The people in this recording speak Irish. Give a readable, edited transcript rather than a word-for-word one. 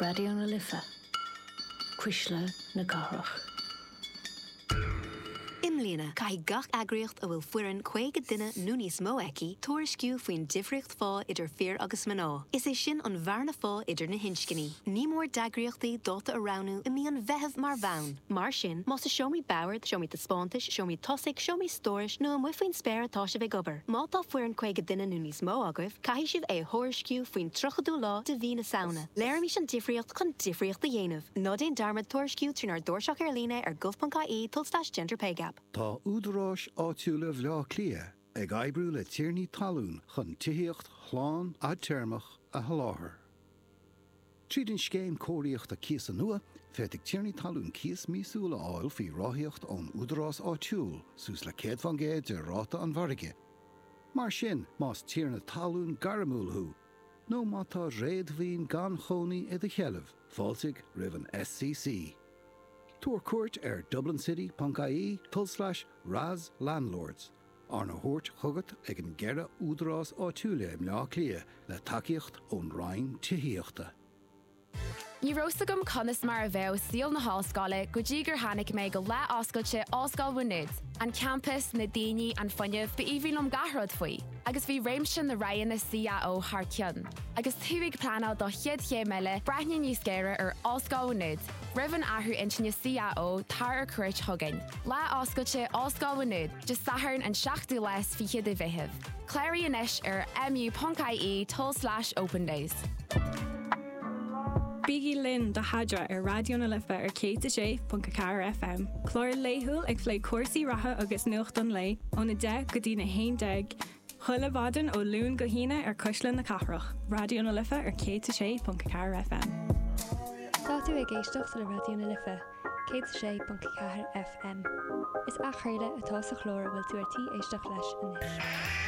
Radio na Lifa. Quisla na Garach. Imlína, cai gach agriocht a bhfuil fuireann chuige duine núnís mó eici, tuairisciú faoin difriocht fá idir fear agus maná. Is é sin an bharna fá idir na hinscinní. Ní mór dagriochtaí dóta aránu I mí an bheitheh mar bhain. Mar sin, más a seomí bauard, seomí ta spántais, seomí tosaigh, seomí stóris, nó an mufaoin spéir atá se bheith gobar. Má tá fuireann chuige duine núnís mó agah, cai sibh é thuairisciú faoin trochadú lá de bhí na saona. Léir mí sin difriocht chun difriocht a dhéanamh. Nó déon darmad tuairisciú trínar dúirseach ar líne ar gov.caí tulstáis gender pay gap. Tá údarás áitiúla bhleá clia ag aibrú le tíornaí talún chun tithaíocht chláán a termach a haláthair. Tríd an scéim cóiríocht a cías an nua, féidigh tíornaí talún cías mísúla áil faoi ráthíocht ón údarás áitiúil sús le céad fan géad de ráta an bharige. Mar sin, más tíorna talún garamúlthú, nó má tá réadmhíon gan chónaí i do chealamh, fáilsigh roimh an SCC. Tuair cuairt ar dublincity.ie/Raz Landlords. Arna Hort chugat ag an ghearra údarás áitiúla im leá clia le takeíocht ón Ryan tithaíochta. Ní rósta gom conas mar a bheith síl na hallscoile go dtí gur tháinig mé go le oscailte Oscail Bhuinéad, an campus na daoine an fuinneamh ba íbhílumm gathród faoi, agus bhí réimse na raighan na CAO thar ceann. Agus thuigh planál do chiad chéile breithne níos scéire ar Oscail Bhuinéad, roimh an athú intinne CAO tar ar cuairt thugain. Le oscailte Oscail Bhuinéad, de sathairn an 7 leis fi chiad I bheitheh. Cléirí inis ar mu.ie/open days. Bígí Lynn de Hadra ar Radio na Lifa ar 106.4 FM. Clóir léithúil ag phlé cuasaí ratha agus nuacht an lei, óna 10 go dtí na 11. Chuile bhadan ó lún go híine ar Cuisleán na Cathrach. Radio na Lifa ar 106.4 FM. Tá tú ag éisteacht le Radio na Lifa, 106.4 FM. Is achraide atá sa chlór bhfuil tú ar tí éisteach leis inis.